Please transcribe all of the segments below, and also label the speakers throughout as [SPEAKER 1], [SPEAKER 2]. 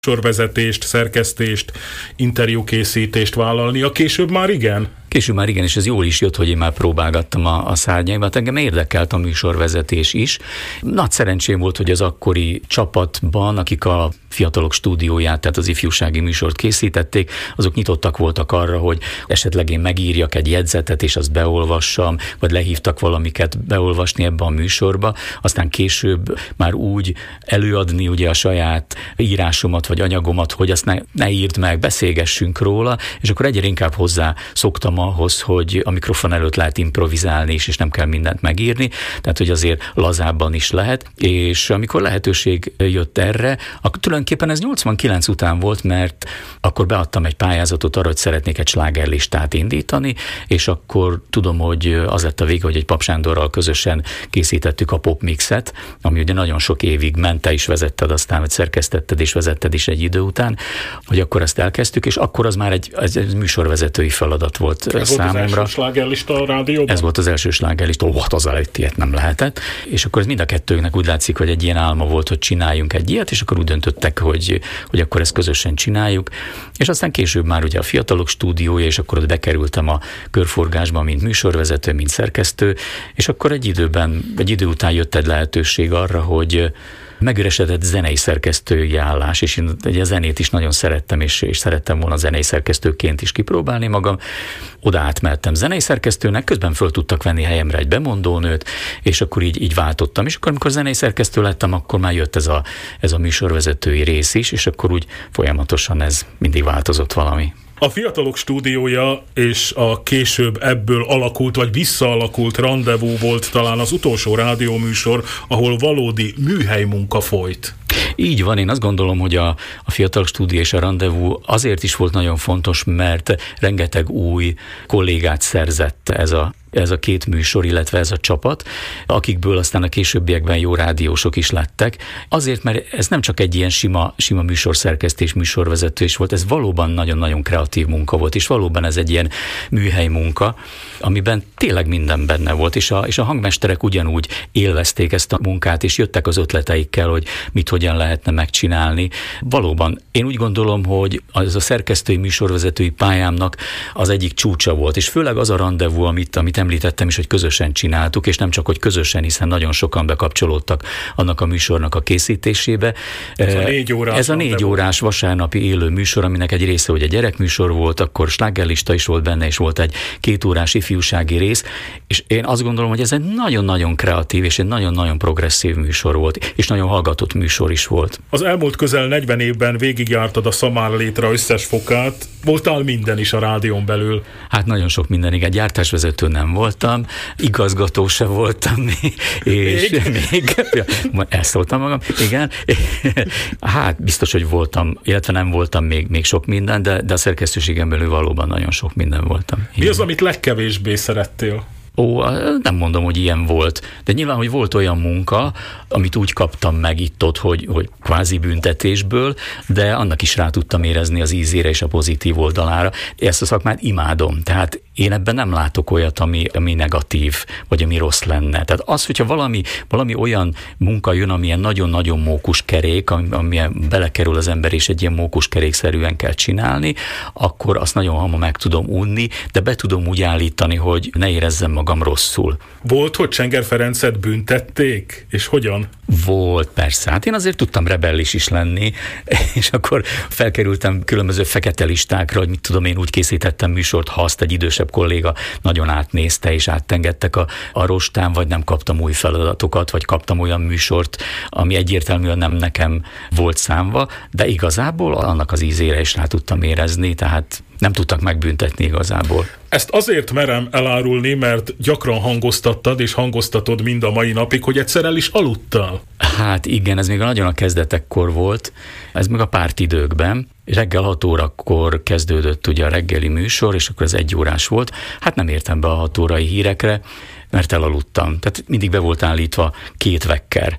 [SPEAKER 1] sorvezetést, szerkesztést, interjúkészítést vállalnia. Később már igen?
[SPEAKER 2] Később már igen, és ez jól is jött, hogy én már próbálgattam a szárnyaimat. Engem érdekelt a műsorvezetés is. Nagy szerencsém volt, hogy az akkori csapatban, akik a Fiatalok Stúdióját, tehát az ifjúsági műsort készítették, azok nyitottak voltak arra, hogy esetleg én megírjak egy jegyzetet, és azt beolvassam, vagy lehívtak valamiket beolvasni ebbe a műsorba. Aztán később már úgy előadni ugye a saját írásomat, vagy anyagomat, hogy azt ne írd meg, beszélgessünk róla, és akkor egyre inkább hozzá szoktam ahhoz, hogy a mikrofon előtt lehet improvizálni is, és nem kell mindent megírni, tehát hogy azért lazábban is lehet, és amikor lehetőség jött erre, akkor tulajdonképpen ez 89 után volt, mert akkor beadtam egy pályázatot arra, hogy szeretnék egy slágerlistát indítani, és akkor tudom, hogy az lett a vége, hogy egy Pap Sándorral közösen készítettük a Popmixet, ami ugye nagyon sok évig ment, te is vezetted, aztán vagy szerkesztetted és vezetted is egy idő után, hogy akkor ezt elkezdtük, és akkor az már egy műsorvezetői feladat volt.
[SPEAKER 1] Ez
[SPEAKER 2] számomra.
[SPEAKER 1] Volt az első slágerlista a rádióban?
[SPEAKER 2] Ez volt az első slágerlista, az előtt ilyet nem lehetett. És akkor ez mind a kettőnknek úgy látszik, hogy egy ilyen álma volt, hogy csináljunk egy ilyet, és akkor úgy döntöttek, hogy akkor ezt közösen csináljuk. És aztán később már ugye a Fiatalok Stúdiója, és akkor ott bekerültem a körforgásba, mint műsorvezető, mint szerkesztő, és akkor egy idő után jött egy lehetőség arra, hogy megüresedett zenei szerkesztői állás, és én ugye a zenét is nagyon szerettem, és szerettem volna zenei szerkesztőként is kipróbálni magam. Oda átmentem zenei szerkesztőnek, közben föl tudtak venni helyemre egy bemondónőt, és akkor így váltottam. És akkor, amikor zenei szerkesztő lettem, akkor már jött ez a műsorvezetői rész is, és akkor úgy folyamatosan ez mindig változott valami.
[SPEAKER 1] A Fiatalok Stúdiója és a később ebből alakult, vagy visszaalakult Rendezvú volt talán az utolsó rádióműsor, ahol valódi műhelymunka folyt.
[SPEAKER 2] Így van, én azt gondolom, hogy a Fiatalok Stúdió és a Rendezvú azért is volt nagyon fontos, mert rengeteg új kollégát szerzett ez a két műsor, illetve ez a csapat, akikből aztán a későbbiekben jó rádiósok is lettek. Azért, mert ez nem csak egy ilyen sima műsorszerkesztés, műsorvezető volt, ez valóban nagyon-nagyon kreatív munka volt, és valóban ez egy ilyen műhely munka, amiben tényleg minden benne volt, és a hangmesterek ugyanúgy élvezték ezt a munkát, és jöttek az ötleteikkel, hogy mit hogyan lehetne megcsinálni. Valóban én úgy gondolom, hogy az a szerkesztői műsorvezetői pályámnak az egyik csúcsa volt, és főleg az a Rendezvú, amit említettem is, hogy közösen csináltuk, és nem csak, hogy közösen, hiszen nagyon sokan bekapcsolódtak annak a műsornak a készítésébe. Ez a 4 órás vasárnapi élő műsor, aminek egy része, hogy egy gyerekműsor volt, akkor slágerlista is volt benne, és volt egy 2 órás ifjúsági rész, és én azt gondolom, hogy ez egy nagyon-nagyon kreatív, és egy nagyon-nagyon progresszív műsor volt, és nagyon hallgatott műsor is volt.
[SPEAKER 1] Az elmúlt közel 40 évben végigjártad a Szamárlétra összes fokát, voltál minden is a rádión belül.
[SPEAKER 2] Hát nagyon sok minden, igen, gyártásvezető nem voltam, igazgató se voltam, és még elszóltam magam, igen. Hát biztos, hogy voltam, illetve nem voltam még sok minden, de a szerkesztőségen belül valóban nagyon sok minden voltam.
[SPEAKER 1] Mi az, amit legkevésbé szerettél?
[SPEAKER 2] Nem mondom, hogy ilyen volt, de nyilván, hogy volt olyan munka, amit úgy kaptam meg itt-ott, hogy kvázi büntetésből, de annak is rá tudtam érezni az ízére és a pozitív oldalára. Ezt a szakmát imádom, tehát én ebben nem látok olyat, ami negatív, vagy ami rossz lenne. Tehát az, hogyha valami olyan munka jön, amilyen nagyon-nagyon mókuskerék, amilyen belekerül az ember, és egy ilyen mókuskerékszerűen kell csinálni, akkor azt nagyon hamar meg tudom unni, de be tudom úgy állítani, hogy ne érezzem magam rosszul.
[SPEAKER 1] Volt, hogy Csenger Ferencet büntették? És hogyan?
[SPEAKER 2] Volt, persze. Hát én azért tudtam rebellis is lenni, és akkor felkerültem különböző fekete listákra, hogy mit tudom, én úgy készítettem műsort, ha azt egy idősebb kolléga nagyon átnézte, és áttengedtek a rostán, vagy nem kaptam új feladatokat, vagy kaptam olyan műsort, ami egyértelműen nem nekem volt számva, de igazából annak az ízére is rá tudtam érezni, tehát nem tudtak megbüntetni igazából.
[SPEAKER 1] Ezt azért merem elárulni, mert gyakran hangoztattad és hangoztatod mind a mai napig, hogy egyszer el is aludtál.
[SPEAKER 2] Hát igen, ez még nagyon a kezdetekkor volt, ez meg a pártidőkben. Reggel 6 órakor kezdődött ugye a reggeli műsor, és akkor ez 1 órás volt. Hát nem értem be a 6 órai hírekre, mert elaludtam. Tehát mindig be volt állítva 2 vekker.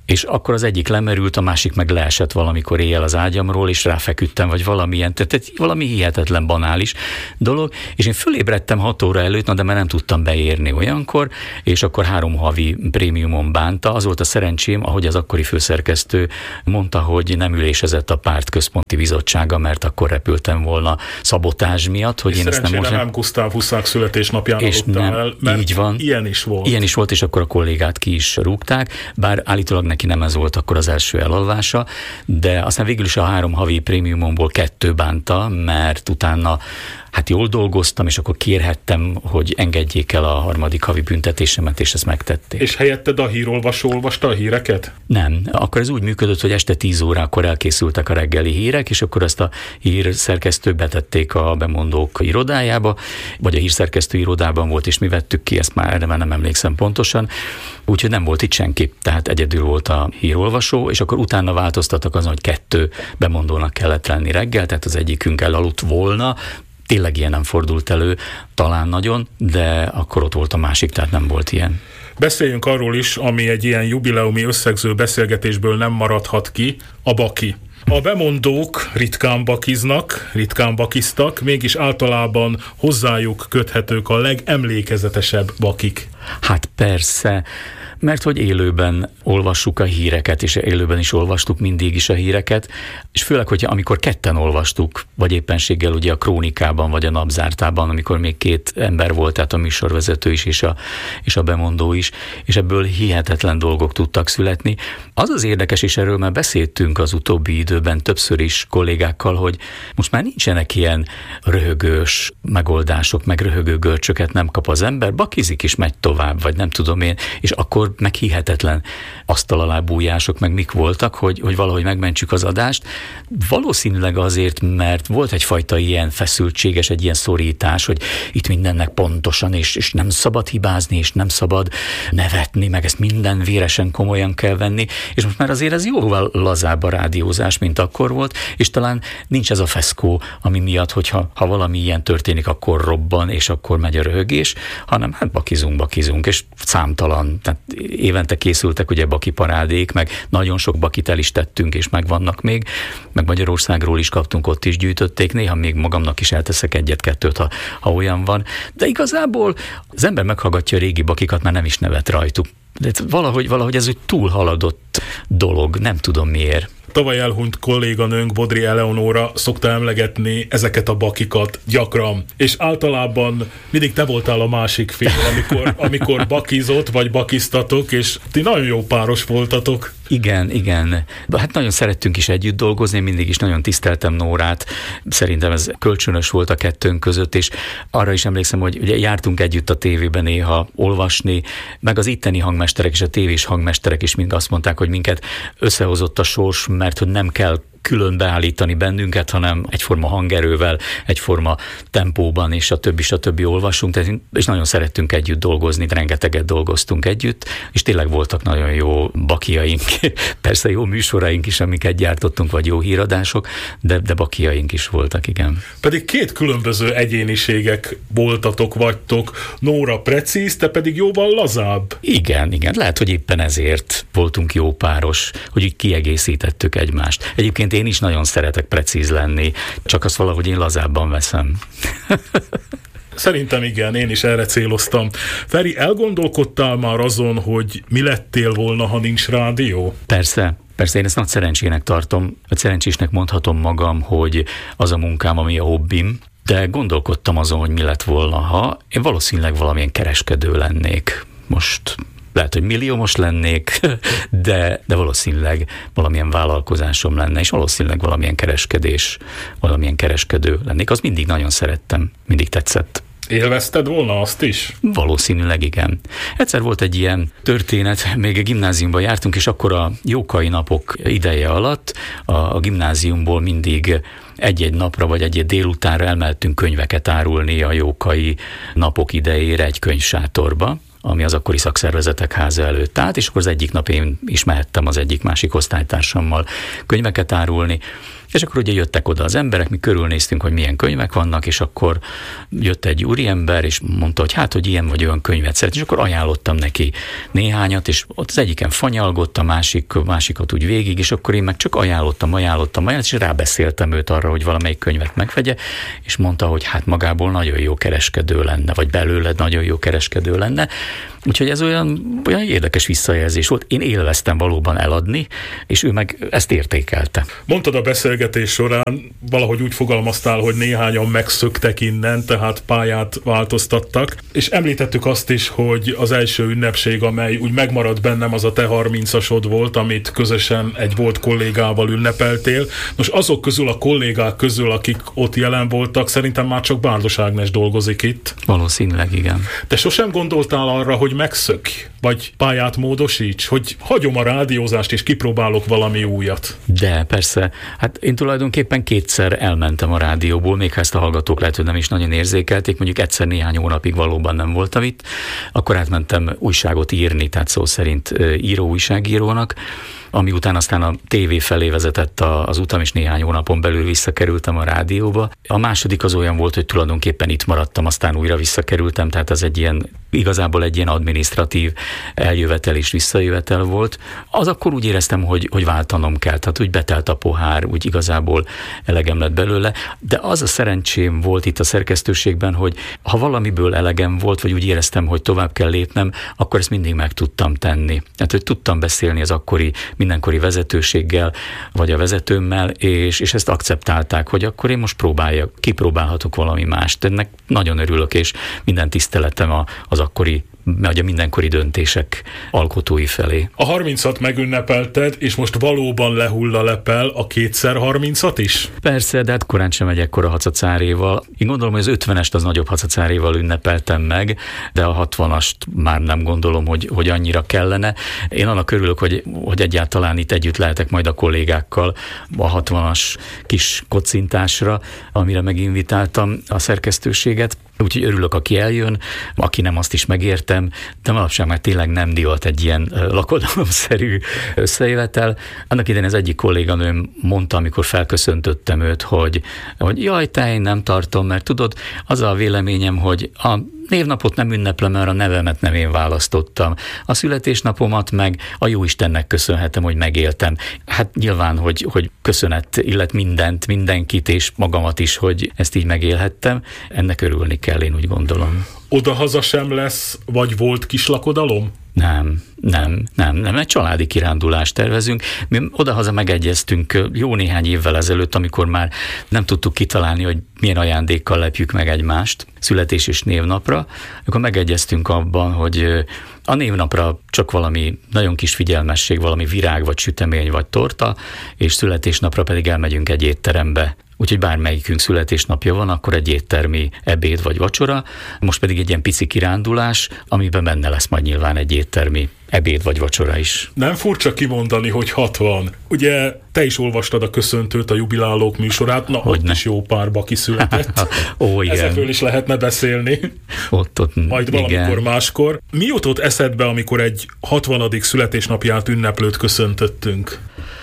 [SPEAKER 2] és akkor az egyik lemerült, a másik meg leesett valamikor éjjel az ágyamról, és ráfeküdtem, vagy valamilyen, tehát valami hihetetlen banális dolog, és én fölébredtem 6 óra előtt, de már nem tudtam beérni olyankor, és akkor 3 havi prémiumon bánta. Az volt a szerencsém, ahogy az akkori főszerkesztő mondta, hogy nem ülésezett a párt központi bizottsága, mert akkor repültem volna szabotázs miatt, hogy
[SPEAKER 1] és
[SPEAKER 2] én ezt nem most...
[SPEAKER 1] nem Gusztáv Huszák születésnapján aludtál el, mert
[SPEAKER 2] így van.
[SPEAKER 1] Ilyen is volt.
[SPEAKER 2] Ilyen is volt, és akkor a kollégát ki is rúgták, bár állítólag neki nem ez volt akkor az első elalvása, de aztán végül is a 3 havi prémiumomból 2 bánta, mert utána hát jól dolgoztam, és akkor kérhettem, hogy engedjék el a 3. havi büntetésemet, és ezt megtették.
[SPEAKER 1] És helyetted a hírolvasó olvasta a híreket?
[SPEAKER 2] Nem. Akkor ez úgy működött, hogy este 10 órakor elkészültek a reggeli hírek, és akkor ezt a hírszerkesztők betették a bemondók irodájába, vagy a hírszerkesztő irodában volt, és mi vettük ki, ezt már erre nem emlékszem pontosan. Úgyhogy nem volt itt senki, tehát egyedül volt a hírolvasó, és akkor utána változtattak azon, hogy 2 bemondónak kellett lenni reggel, tehát az egyikünk elaludt volna. Tényleg ilyen nem fordult elő, talán nagyon, de akkor ott volt a másik, tehát nem volt ilyen.
[SPEAKER 1] Beszéljünk arról is, ami egy ilyen jubileumi összegző beszélgetésből nem maradhat ki, a baki. A bemondók ritkán bakiznak, ritkán bakiztak, mégis általában hozzájuk köthetők a legemlékezetesebb bakik.
[SPEAKER 2] Hát persze, mert hogy élőben olvassuk a híreket, és élőben is olvastuk mindig is a híreket, és főleg, hogyha amikor ketten olvastuk, vagy éppenséggel ugye a Krónikában, vagy a Napzártában, amikor még 2 ember volt, tehát a műsorvezető is, és a bemondó is, és ebből hihetetlen dolgok tudtak születni. Az az érdekes, és erről már beszéltünk az utóbbi időben többször is kollégákkal, hogy most már nincsenek ilyen röhögős megoldások, meg röhögő görcsöket nem kap az ember, bakizik is megy tovább, vagy nem tudom én, és akkor meg hihetetlen asztal alá bújások, meg mik voltak, hogy valahogy megmentsük az adást. Valószínűleg azért, mert volt egyfajta ilyen feszültséges, egy ilyen szorítás, hogy itt mindennek pontosan, és nem szabad hibázni, és nem szabad nevetni, meg ezt minden véresen komolyan kell venni, és most már azért ez jóval lazább a rádiózás, mint akkor volt, és talán nincs ez a feszkó, ami miatt, hogyha valami ilyen történik, akkor robban, és akkor megy a röhögés, hanem hát bakizunk, és számtalan, tehát évente készültek ugye baki parádék, meg nagyon sok bakit el is tettünk, és megvannak még, meg Magyarországról is kaptunk, ott is gyűjtötték, néha még magamnak is elteszek 1-2, ha olyan van, de igazából az ember meghallgatja a régi bakikat, már nem is nevet rajtuk. De valahogy ez úgy túlhaladott dolog, nem tudom miért.
[SPEAKER 1] Tavaly elhunyt kolléganőnk Bodri Eleonóra szokta emlegetni ezeket a bakikat gyakran, és általában mindig te voltál a másik fél, amikor bakizott, vagy bakiztatok, és ti nagyon jó páros voltatok.
[SPEAKER 2] Igen. Hát nagyon szerettünk is együtt dolgozni, mindig is nagyon tiszteltem Nórát, szerintem ez kölcsönös volt a kettőnk között, és arra is emlékszem, hogy ugye jártunk együtt a tévében néha olvasni, meg az itteni hangmesterek és a tévés hangmesterek is mind azt mondták, hogy minket összehozott a sors, mert hogy nem kell külön beállítani bennünket, hanem egyforma hangerővel, egyforma tempóban, és a többi olvasunk, és nagyon szerettünk együtt dolgozni, rengeteget dolgoztunk együtt, és tényleg voltak nagyon jó bakiaink, persze jó műsoraink is, amiket gyártottunk, vagy jó híradások, de bakiaink is voltak, igen.
[SPEAKER 1] Pedig 2 különböző egyéniségek vagytok, Nóra precíz, te pedig jóval lazább.
[SPEAKER 2] Igen, lehet, hogy éppen ezért voltunk jó páros, hogy így kiegészítettük egymást. Egyébként én is nagyon szeretek precíz lenni, csak azt valahogy én lazábban veszem.
[SPEAKER 1] Szerintem igen, én is erre céloztam. Feri, elgondolkodtál már azon, hogy mi lettél volna, ha nincs rádió?
[SPEAKER 2] Persze, én ezt nagy szerencsének tartom, vagy szerencsésnek mondhatom magam, hogy az a munkám, ami a hobbim, de gondolkodtam azon, hogy mi lett volna, ha én valószínűleg valamilyen kereskedő lennék. Most lehet, hogy milliómos lennék, de valószínűleg valamilyen vállalkozásom lenne, és valószínűleg valamilyen kereskedő lennék. Azt mindig nagyon szerettem, mindig tetszett.
[SPEAKER 1] Élvezted volna azt is?
[SPEAKER 2] Valószínűleg igen. Egyszer volt egy ilyen történet, még a gimnáziumban jártunk, és akkor a Jókai napok ideje alatt a gimnáziumból mindig egy-egy napra, vagy egy-egy délutánra elmentünk könyveket árulni a Jókai napok idejére egy könyvsátorba, ami az akkori szakszervezetek háza előtt állt, és akkor az egyik nap én is mehettem az egyik másik osztálytársammal könyveket árulni, És akkor ugye jöttek oda az emberek, mi körülnéztünk, hogy milyen könyvek vannak, és akkor jött egy úriember, és mondta, hogy hát, hogy ilyen vagy olyan könyvet szeret, és akkor ajánlottam neki néhányat, és ott az egyiken fanyalgott, a másikat úgy végig, és akkor én meg csak ajánlottam, és rábeszéltem őt arra, hogy valamelyik könyvet megvegye, és mondta, hogy hát magából nagyon jó kereskedő lenne, vagy belőle nagyon jó kereskedő lenne. Úgyhogy ez olyan érdekes visszajelzés volt. Én élveztem valóban eladni, és ő meg ezt értékelte.
[SPEAKER 1] Mondtad a beszélgetés során, valahogy úgy fogalmaztál, hogy néhányan megszöktek innen, tehát pályát változtattak, és említettük azt is, hogy az első ünnepség, amely úgy megmaradt bennem, az a te 30-asod volt, amit közösen egy volt kollégával ünnepeltél. Nos, azok közül, a kollégák közül, akik ott jelen voltak, szerintem már csak Bárdos Ágnes dolgozik itt.
[SPEAKER 2] Valószínűleg igen.
[SPEAKER 1] Te sosem gondoltál arra, hogy megszök, vagy pályát módosíts, hogy hagyom a rádiózást és kipróbálok valami újat?
[SPEAKER 2] De persze, hát én tulajdonképpen kétszer elmentem a rádióból, még ha ezt a hallgatók lehet, hogy nem is nagyon érzékelték, mondjuk egyszer néhány hónapig valóban nem voltam itt, akkor átmentem újságot írni, tehát szó szerint újságírónak, ami után aztán a tévé felé vezetett az utam, és néhány hónapon belül visszakerültem a rádióba. A második az olyan volt, hogy tulajdonképpen itt maradtam, aztán újra visszakerültem, tehát ez igazából egy ilyen adminisztratív eljövetel és visszajövetel volt. Az akkor úgy éreztem, hogy váltanom kell, tehát úgy betelt a pohár, úgy igazából elegem lett belőle, de az a szerencsém volt itt a szerkesztőségben, hogy ha valamiből elegem volt, vagy úgy éreztem, hogy tovább kell lépnem, akkor ezt mindig meg tudtam tenni. Tehát, hogy tudtam beszélni az mindenkori vezetőséggel, vagy a vezetőmmel, és ezt akceptálták, hogy akkor én most kipróbálhatok valami mást. Ennek nagyon örülök, és minden tiszteletem az akkori, vagy a mindenkori döntések alkotói felé.
[SPEAKER 1] A 30-at megünnepelted, és most valóban lehull a lepel a 2x30-at is?
[SPEAKER 2] Persze, de hát korán sem megyek ekkora hacacáréval. Én gondolom, hogy az 50-est az nagyobb hacacáréval ünnepeltem meg, de a 60-ast már nem gondolom, hogy annyira kellene. Én annak örülök, hogy egyáltalán itt együtt lehetek majd a kollégákkal a 60-as kis kocintásra, amire meginvitáltam a szerkesztőséget. Úgyhogy örülök, aki eljön, aki nem, azt is megértem, de manapság már tényleg nem divat egy ilyen lakodalomszerű összejövetel. Annak idején az egyik kolléganőm mondta, amikor felköszöntöttem őt, hogy jaj, te, én nem tartom, mert tudod, az a véleményem, hogy a névnapot nem ünneplem, mert a nevemet nem én választottam. A születésnapomat meg a Jóistennek köszönhetem, hogy megéltem. Hát nyilván, hogy köszönet illet mindenkit, és magamat is, hogy ezt így megélhettem. Ennek örülni kell, én úgy gondolom.
[SPEAKER 1] Odahaza sem lesz, vagy volt kislakodalom?
[SPEAKER 2] Nem, egy családi kirándulást tervezünk. Mi odahaza megegyeztünk jó néhány évvel ezelőtt, amikor már nem tudtuk kitalálni, hogy milyen ajándékkal lepjük meg egymást születés és névnapra. Akkor megegyeztünk abban, hogy a névnapra csak valami nagyon kis figyelmesség, valami virág, vagy sütemény, vagy torta, és születésnapra pedig elmegyünk egy étterembe. Úgyhogy bármelyikünk születésnapja van, akkor egy éttermi ebéd vagy vacsora, most pedig egy ilyen pici kirándulás, amiben benne lesz majd nyilván egy éttermi ebéd vagy vacsora is.
[SPEAKER 1] Nem furcsa kimondani, hogy 60. Ugye te is olvastad a köszöntőt, a jubilálók műsorát, na ott is jó pár baki született.
[SPEAKER 2] Ó, igen.
[SPEAKER 1] Ezekről is lehetne beszélni.
[SPEAKER 2] Ott
[SPEAKER 1] majd valamikor igen. Máskor. Mi jutott eszedbe, amikor egy 60. születésnapját ünneplőt köszöntöttünk?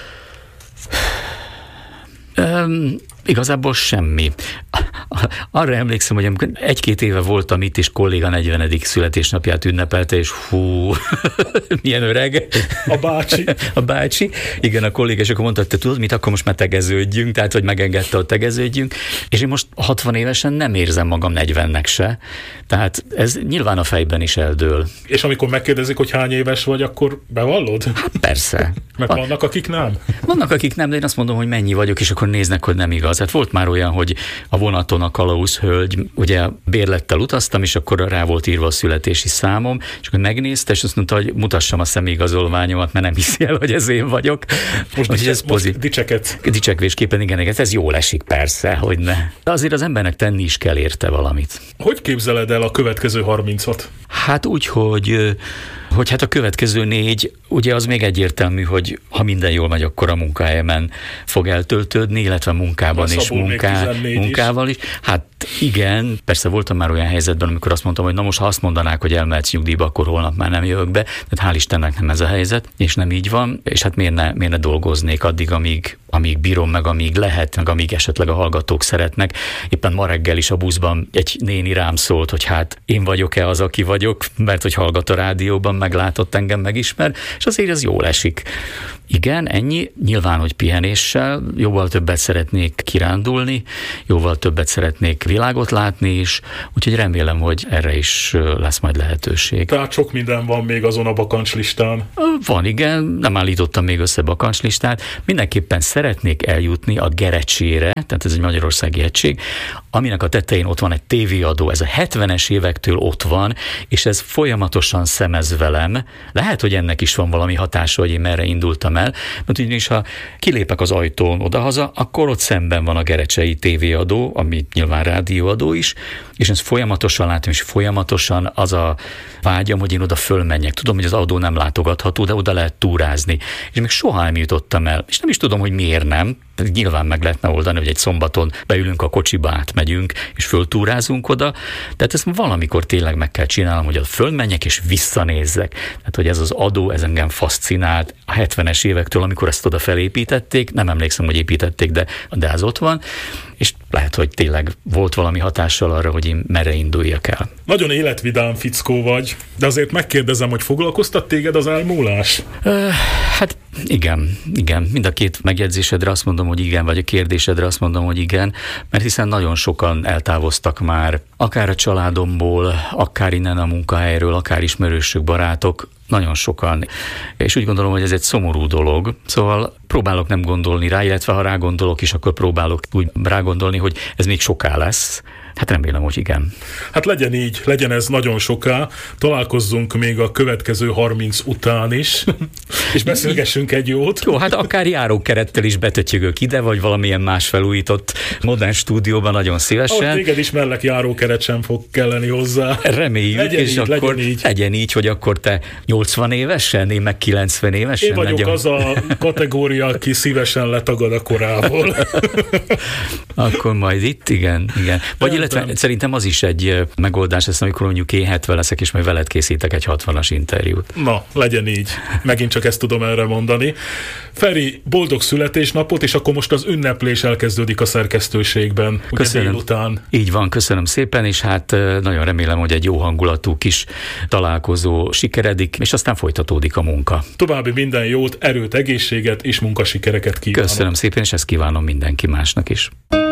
[SPEAKER 2] Igazából semmi. Arra emlékszem, hogy amikor 1-2 éve voltam itt, és kolléga 40. születésnapját ünnepelte, és hú, milyen öreg. A bácsi. Igen, a kolléga, és akkor mondta, hogy te tudod mit, akkor most már tegeződjünk, tehát, hogy megengedte, hogy tegeződjünk, és én most 60 évesen nem érzem magam 40-nek se, tehát ez nyilván a fejben is eldől.
[SPEAKER 1] És amikor megkérdezik, hogy hány éves vagy, akkor bevallod?
[SPEAKER 2] Hát persze.
[SPEAKER 1] Mert vannak, akik nem?
[SPEAKER 2] Vannak, akik nem, de én azt mondom, hogy mennyi vagyok, és akkor néznek, hogy nem igaz. Hát volt már olyan, hogy a vonaton a kalauszhölgy, ugye bérlettel utaztam, és akkor rá volt írva a születési számom, és akkor megnézte, és azt mondta, hogy mutassam a személyigazolványomat, mert nem hiszi el, hogy ez én vagyok.
[SPEAKER 1] Most
[SPEAKER 2] dicsekvésképpen igen, ez jól esik, persze, hogy ne. De azért az embernek tenni is kell érte valamit.
[SPEAKER 1] Hogy képzeled el a következő 30-at?
[SPEAKER 2] Hát úgy, hogy hát a következő 4, ugye az még egyértelmű, hogy ha minden jól megy, akkor a munkahelyemen fog eltöltődni, illetve munkában és munkával is. Hát igen, persze voltam már olyan helyzetben, amikor azt mondtam, hogy na most ha azt mondanák, hogy elmehetsz nyugdíjba, akkor holnap már nem jövök be. Tehát hál' Istennek nem ez a helyzet, és nem így van, és hát miért ne dolgoznék addig, amíg bírom meg, amíg lehet, meg amíg esetleg a hallgatók szeretnek. Éppen ma reggel is a buszban egy néni rám szólt, hogy hát én vagyok-e az, aki vagyok, mert hogy hallgat a rádióban, meglátott engem, megismer, és azért ez jól esik. Igen, ennyi. Nyilván, hogy pihenéssel, jóval többet szeretnék kirándulni, jóval többet szeretnék világot látni is, úgyhogy remélem, hogy erre is lesz majd lehetőség.
[SPEAKER 1] Tehát sok minden van még azon a bakancslistán.
[SPEAKER 2] Van, igen, nem állítottam még össze bakancslistát. Mindenképpen szeretnék eljutni a Gerecsére, tehát ez egy magyarországi egység, aminek a tetején ott van egy tévéadó, ez a 70-es évektől ott van, és ez folyamatosan szemez velem. Lehet, hogy ennek is van valami hatása, hogy én merre indultam el, mert ugyanis ha kilépek az ajtón odahaza, akkor ott szemben van a gerecsei tévéadó, ami nyilván rádióadó is, és ezt folyamatosan látom, és folyamatosan az a vágyam, hogy én oda fölmenjek. Tudom, hogy az adó nem látogatható, de oda lehet túrázni. És még soha nem jutottam el. És nem is tudom, hogy miért nem. Nyilván meg lehetne oldani, hogy egy szombaton beülünk a kocsiba, átmegyünk, és föltúrázunk oda. Tehát ezt valamikor tényleg meg kell csinálnom, hogy oda fölmenjek, és visszanézzek. Tehát, hogy ez az adó, ez engem faszcinált a 70-es évektől, amikor ezt oda felépítették. Nem emlékszem, hogy építették, de az ott van. És lehet, hogy tényleg volt valami hatással arra, hogy én merre induljak el.
[SPEAKER 1] Nagyon életvidám fickó vagy, de azért megkérdezem, hogy foglalkoztat téged az elmúlás?
[SPEAKER 2] Hát igen. Mind a két megjegyzésedre azt mondom, hogy igen, vagy a kérdésedre azt mondom, hogy igen, mert hiszen nagyon sokan eltávoztak már, akár a családomból, akár innen a munkahelyről, akár ismerősök, barátok, nagyon sokan. És úgy gondolom, hogy ez egy szomorú dolog. Szóval próbálok nem gondolni rá, illetve ha rágondolok is, akkor próbálok úgy rágondolni, hogy ez még soká lesz. Hát remélem, hogy igen.
[SPEAKER 1] Hát legyen így, legyen ez nagyon soká. Találkozzunk még a következő 30 után is, és beszélgessünk egy jót.
[SPEAKER 2] Jó, hát akár járókerettel is betötyögök ide, vagy valamilyen más felújított modern stúdióban nagyon szívesen.
[SPEAKER 1] Ahogy téged is mellek járókeret sem fog kelleni hozzá.
[SPEAKER 2] Reméljük, legyen és így, akkor legyen így, hogy akkor te 80 évesen, én meg 90 évesen.
[SPEAKER 1] Én vagyok az a kategória, aki szívesen letagad a korából.
[SPEAKER 2] Akkor majd itt, igen. Vagy illetve szerintem az is egy megoldás lesz, amikor mondjuk én 70 leszek, és majd veled készítek egy 60-as interjút.
[SPEAKER 1] Na, legyen így. Megint csak ezt tudom erre mondani. Feri, boldog születésnapot, és akkor most az ünneplés elkezdődik a szerkesztőségben.
[SPEAKER 2] Köszönöm.
[SPEAKER 1] Délután.
[SPEAKER 2] Így van, köszönöm szépen, és hát nagyon remélem, hogy egy jó hangulatú kis találkozó sikeredik, és aztán folytatódik a munka.
[SPEAKER 1] További minden jót, erőt, egészséget és munkasikereket kívánok.
[SPEAKER 2] Köszönöm szépen, és ezt kívánom mindenki másnak is.